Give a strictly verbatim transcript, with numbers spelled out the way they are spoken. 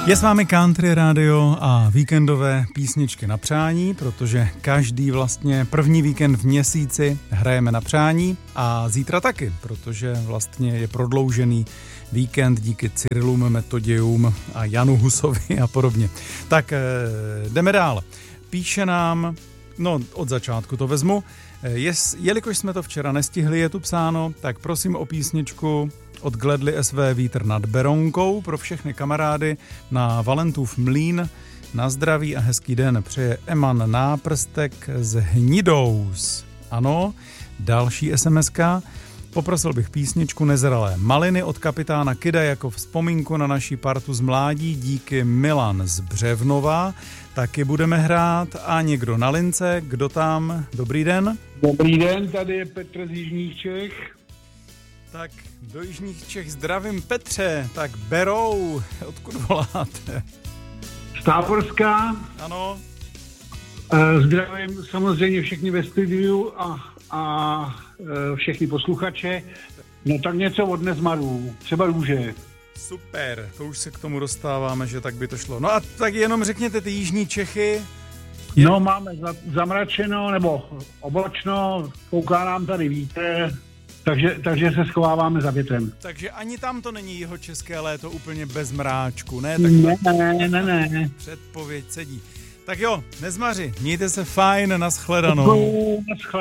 Je s vámi Country Radio a víkendové písničky na přání, protože každý vlastně první víkend v měsíci hrajeme na přání a zítra taky, protože vlastně je prodloužený víkend díky Cyrilům, Metodějům a Janu Husovi a podobně. Tak jdeme dál. Píše nám, no od začátku to vezmu, je, jelikož jsme to včera nestihli, je tu psáno, tak prosím o písničku od Gledly es vé Vítr nad Berounkou pro všechny kamarády na Valentův mlýn. Na zdraví a hezký den přeje Eman Náprstek z Hnidous. Ano, další es em eska. Poprosil bych písničku Nezralé maliny od kapitána Kida jako vzpomínku na naší partu z mládí. Díky Milan z Břevnova. Taky budeme hrát a někdo na lince. Kdo tam? Dobrý den. Dobrý den, tady je Petr z Jižních Čech. Tak do Jižních Čech zdravím Petře. Tak Berou, odkud voláte? Z Táborska. Ano. E, zdravím samozřejmě všechny ve studiu a, a e, všechny posluchače. No tak něco od Nezmarů, třeba růže. Super, to už se k tomu dostáváme, že tak by to šlo. No a tak jenom řekněte ty Jižní Čechy. Je... No máme za, zamračeno nebo oblačno, kouká nám tady vítr. Takže, takže se schováváme za větrem. Takže ani tam to není jeho české léto úplně bez mráčku, ne? Tak ne, ne, ne, ne. Předpověď sedí. Tak jo, Nezmaři, mějte se fajn, nashledanou. Naschle.